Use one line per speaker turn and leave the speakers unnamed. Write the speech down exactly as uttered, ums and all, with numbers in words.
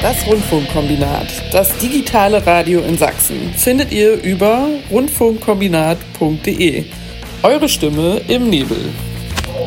Das Rundfunkkombinat, das digitale Radio in Sachsen, findet ihr über rundfunkkombinat punkt de. Eure Stimme im Nebel.